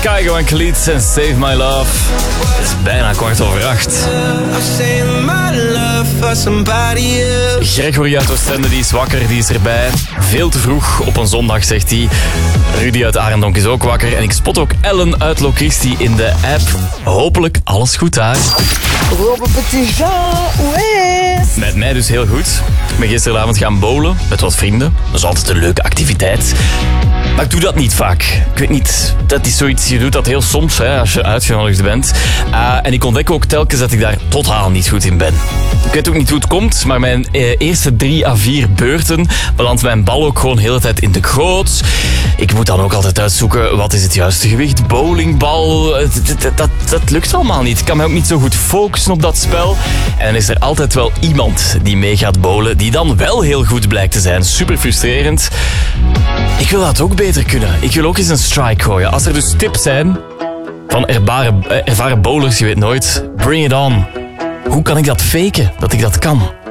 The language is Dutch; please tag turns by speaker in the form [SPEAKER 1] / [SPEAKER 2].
[SPEAKER 1] Kygo en Khalid en Save My Love. Het is bijna 7:15. Gregory uit Oostende, die is wakker, die is erbij. Veel te vroeg op een zondag, zegt hij. Rudy uit Arendonk is ook wakker. En ik spot ook Ellen uit Locristi in de app. Hopelijk alles goed daar.
[SPEAKER 2] Robbe Petit Jean, ouais.
[SPEAKER 1] Met mij dus heel goed. Ik ben gisteravond gaan bowlen met wat vrienden. Dat is altijd een leuke activiteit. Maar ik doe dat niet vaak. Ik weet niet, dat is zoiets, je doet dat heel soms hè, als je uitgenodigd bent. En ik ontdek ook telkens dat ik daar totaal niet goed in ben. Ik weet ook niet hoe het komt, maar mijn eerste 3 à 4 beurten belandt mijn bal ook gewoon de hele tijd in de goot. Ik moet dan ook altijd uitzoeken, wat is het juiste gewicht? Bowlingbal, dat lukt allemaal niet. Ik kan me ook niet zo goed focussen op dat spel. En dan is er altijd wel iemand die mee gaat bowlen, die dan wel heel goed blijkt te zijn. Super frustrerend. Ik wil dat ook beter kunnen. Ik wil ook eens een strike gooien. Als er dus tips zijn van ervaren bowlers, je weet nooit, bring it on. Hoe kan ik dat faken, dat ik dat kan?